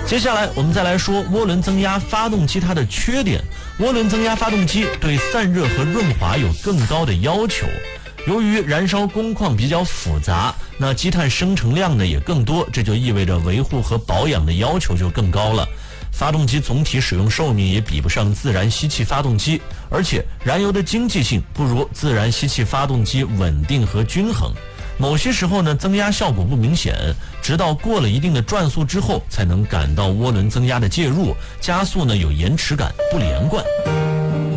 接下来我们再来说涡轮增压发动机它的缺点。涡轮增压发动机对散热和润滑有更高的要求，由于燃烧工况比较复杂，那积碳生成量呢也更多，这就意味着维护和保养的要求就更高了。发动机总体使用寿命也比不上自然吸气发动机，而且燃油的经济性不如自然吸气发动机稳定和均衡。某些时候呢，增压效果不明显，直到过了一定的转速之后，才能感到涡轮增压的介入，加速呢有延迟感，不连贯。